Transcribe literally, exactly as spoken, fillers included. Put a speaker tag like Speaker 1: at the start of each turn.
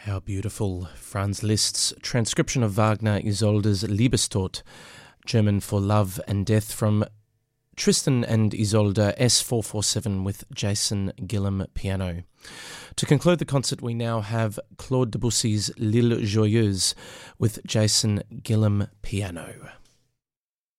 Speaker 1: How beautiful. Franz Liszt's transcription of Wagner Isolde's Liebestod, German for love and death, from Tristan and Isolde S four forty-seven with Jason Gillam piano. To conclude the concert, we now have Claude Debussy's L'Île Joyeuse with Jason Gillam piano.